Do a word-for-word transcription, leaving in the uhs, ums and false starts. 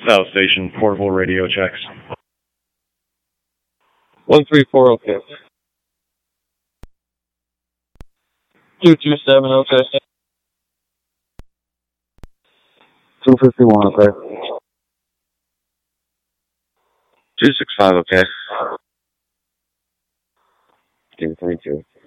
South Station, portable radio checks. one three four, okay. two two seven, okay. two fifty-one, okay. two six five, okay. two three two.